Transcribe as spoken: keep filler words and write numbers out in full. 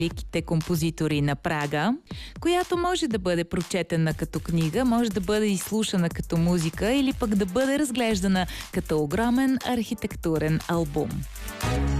великите композитори на Прага, която може да бъде прочетена като книга, може да бъде изслушана като музика или пък да бъде разглеждана като огромен архитектурен албум.